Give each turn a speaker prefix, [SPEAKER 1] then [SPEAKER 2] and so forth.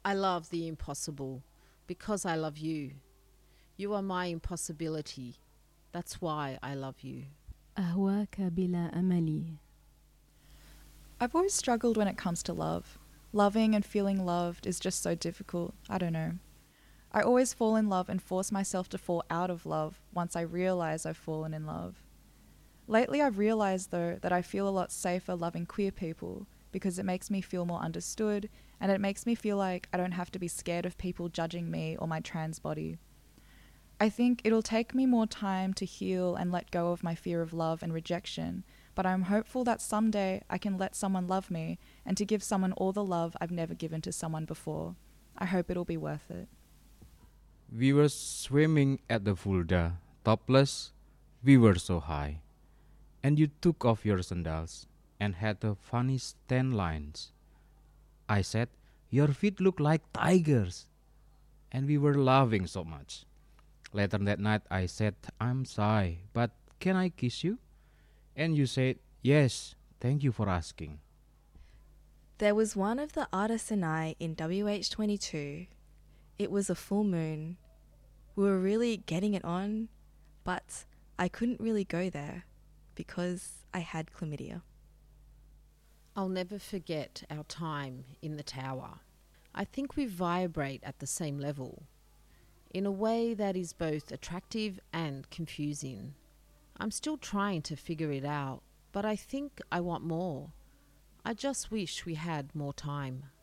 [SPEAKER 1] I love the impossible because I love you. You are my impossibility. That's why I love you.
[SPEAKER 2] أهواك بلا أمل.
[SPEAKER 3] I've always struggled when it comes to love. Loving and feeling loved is just so difficult. I don't know. I always fall in love and force myself to fall out of love once I realise I've fallen in love. Lately I've realised though that I feel a lot safer loving queer people because it makes me feel more understood and it makes me feel like I don't have to be scared of people judging me or my trans body. I think it'll take me more time to heal and let go of my fear of love and rejection, but I'm hopeful that someday I can let someone love me and to give someone all the love I've never given to someone before. I hope it'll be worth it.
[SPEAKER 4] We were swimming at the Fulda, topless, we were so high. And you took off your sandals and had the funniest tan lines. I said, your feet look like tigers. And we were laughing so much. Later that night I said, I'm shy, but can I kiss you? And you said, yes, thank you for asking.
[SPEAKER 5] There was one of the artists and I in WH22. It was a full moon. We were really getting it on, but I couldn't really go there because I had chlamydia.
[SPEAKER 1] I'll never forget our time in the tower. I think we vibrate at the same level, in a way that is both attractive and confusing. I'm still trying to figure it out, but I think I want more. I just wish we had more time.